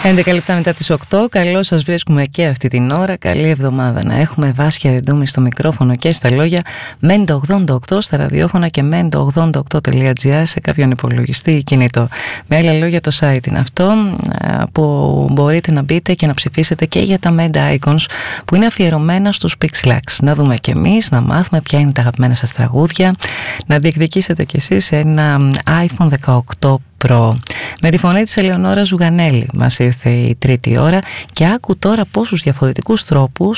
11 λεπτά μετά τις 8, καλώς σας βρίσκουμε και αυτή την ώρα. Καλή εβδομάδα να έχουμε. Βάσια Ρεντούμη στο μικρόφωνο και στα λόγια. Mendo88 στα ραδιόφωνα και mendo88.gr σε κάποιον υπολογιστή ή κινητό. Με άλλα λόγια, το site είναι αυτό που μπορείτε να μπείτε και να ψηφίσετε και για τα Menda Icons που είναι αφιερωμένα στους Pixlax. Να δούμε κι εμείς, να μάθουμε ποια είναι τα αγαπημένα σας τραγούδια, να διεκδικήσετε κι εσείς ένα iPhone 18 Pro. Με τη φωνή της Ελεονόρα Ζουγανέλη μας ήρθε η τρίτη ώρα και άκου τώρα πόσους διαφορετικούς τρόπους